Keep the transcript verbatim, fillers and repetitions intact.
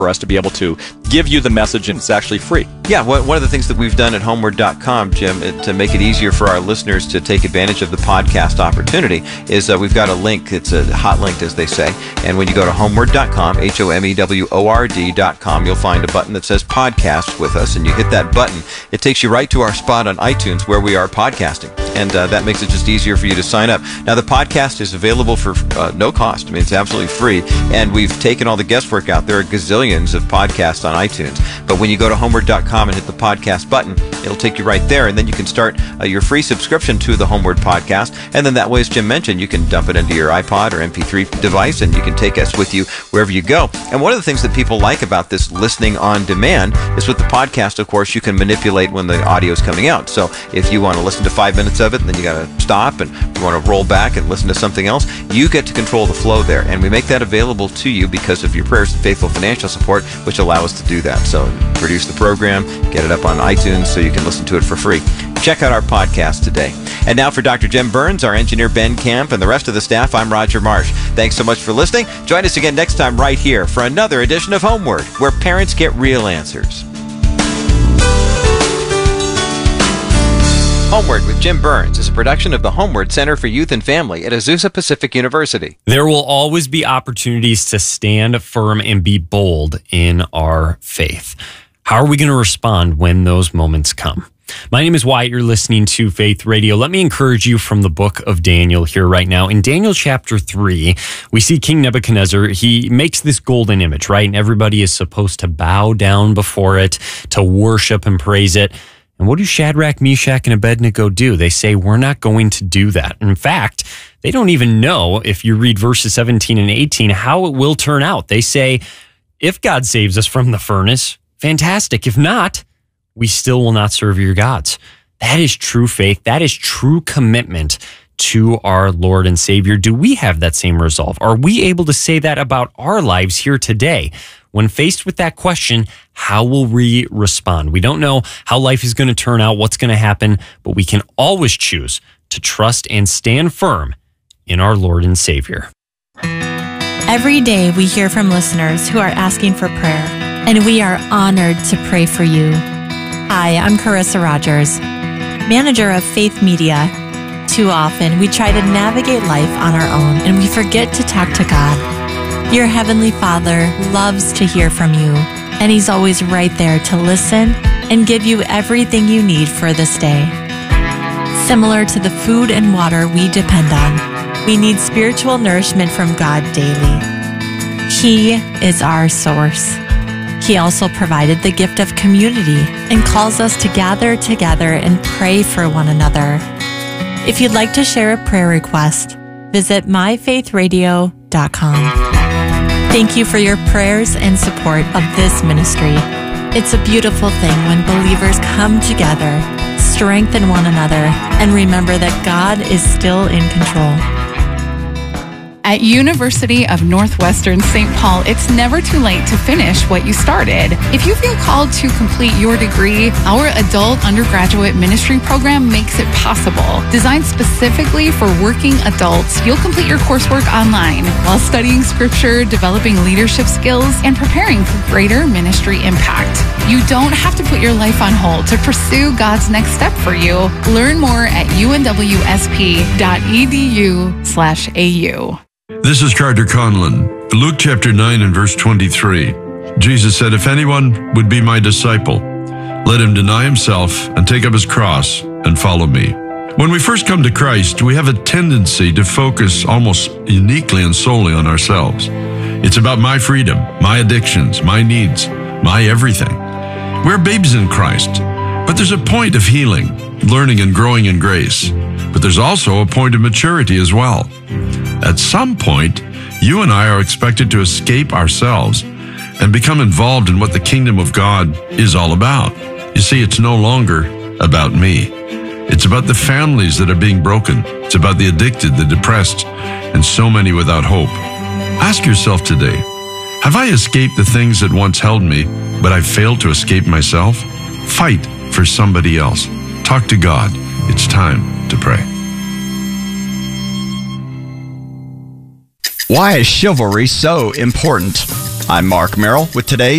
for us to be able to give you the message, and it's actually free. Yeah, one of the things that we've done at homeward dot com, Jim, to make it easier for our listeners to take advantage of the podcast opportunity is uh, we've got a link. It's a hot link, as they say. And when you go to homeward dot com, H O M E W O R D dot com, you'll find a button that says podcast with us. And you hit that button, it takes you right to our spot on iTunes where we are podcasting. And uh, that makes it just easier for you to sign up. Now, the podcast is available for uh, no cost. I mean, it's absolutely free. And we've taken all the guesswork out. There are gazillions of podcasts on iTunes. But when you go to homeward dot com and hit the podcast button, it'll take you right there. And then you can start uh, your free subscription to the Homeward Podcast. And then that way, as Jim mentioned, you can dump it into your iPod or M P three device, and you can take us with you wherever you go. And one of the things that people like about this listening on demand is with the podcast, of course, you can manipulate when the audio is coming out. So if you want to listen to five minutes of it, and then you got to stop, and you want to roll back and listen to something else, you get to control the flow there. And we make that available to you because of your prayers and faithful financial support, which allow us to do that. So produce the program, get it up on iTunes so you can listen to it for free. Check out our podcast today. And now for Doctor Jim Burns, our engineer Ben Camp, and the rest of the staff, I'm Roger Marsh. Thanks so much for listening. Join us again next time right here for another edition of Homeward, where parents get real answers. Homeward with Jim Burns is a production of the Homeward Center for Youth and Family at Azusa Pacific University. There will always be opportunities to stand firm and be bold in our faith. How are we going to respond when those moments come? My name is Wyatt. You're listening to Faith Radio. Let me encourage you from the book of Daniel here right now. In Daniel chapter three, we see King Nebuchadnezzar. He makes this golden image, right? And everybody is supposed to bow down before it, to worship and praise it. And what do Shadrach, Meshach, and Abednego do? They say, we're not going to do that. In fact, they don't even know, if you read verses seventeen and eighteen, how it will turn out. They say, if God saves us from the furnace, fantastic. If not, we still will not serve your gods. That is true faith. That is true commitment to our Lord and Savior. Do we have that same resolve? Are we able to say that about our lives here today? When faced with that question, how will we respond? We don't know how life is going to turn out, what's going to happen, but we can always choose to trust and stand firm in our Lord and Savior. Every day we hear from listeners who are asking for prayer, and we are honored to pray for you. Hi, I'm Carissa Rogers, manager of Faith Media. Too often, we try to navigate life on our own, and we forget to talk to God. Your Heavenly Father loves to hear from you, and He's always right there to listen and give you everything you need for this day. Similar to the food and water we depend on, we need spiritual nourishment from God daily. He is our source. He also provided the gift of community and calls us to gather together and pray for one another. If you'd like to share a prayer request, visit my faith radio dot com. Thank you for your prayers and support of this ministry. It's a beautiful thing when believers come together, strengthen one another, and remember that God is still in control. At University of Northwestern Saint Paul, it's never too late to finish what you started. If you feel called to complete your degree, our adult undergraduate ministry program makes it possible. Designed specifically for working adults, you'll complete your coursework online while studying scripture, developing leadership skills, and preparing for greater ministry impact. You don't have to put your life on hold to pursue God's next step for you. Learn more at u n w s p dot e d u slash a u. This is Carter Conlon. Luke chapter nine and verse twenty-three. Jesus said, if anyone would be my disciple, let him deny himself and take up his cross and follow me. When we first come to Christ, we have a tendency to focus almost uniquely and solely on ourselves. It's about my freedom, my addictions, my needs, my everything. We're babes in Christ, but there's a point of healing, learning and growing in grace. But there's also a point of maturity as well. At some point, you and I are expected to escape ourselves and become involved in what the kingdom of God is all about. You see, it's no longer about me. It's about the families that are being broken. It's about the addicted, the depressed, and so many without hope. Ask yourself today, have I escaped the things that once held me, but I failed to escape myself? Fight for somebody else. Talk to God. It's time to pray. Why is chivalry so important? I'm Mark Merrill with today's